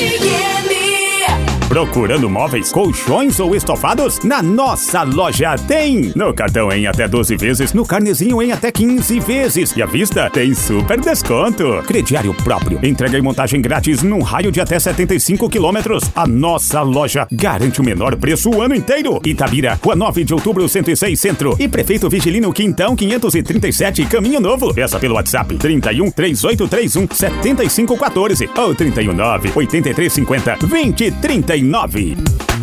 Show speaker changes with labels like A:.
A: Procurando móveis, colchões ou estofados? Na nossa loja tem! No cartão em até 12 vezes, no carnezinho em até 15 vezes. E à vista tem super desconto. Crediário próprio, entrega e montagem grátis num raio de até 75 quilômetros. A nossa loja garante o menor preço o ano inteiro. Itabira, Rua 9 de Outubro, 106 Centro. E Prefeito Vigilino Quintão, 537, Caminho Novo. Peça pelo WhatsApp 31 3831 7514 ou 319 8350 2039.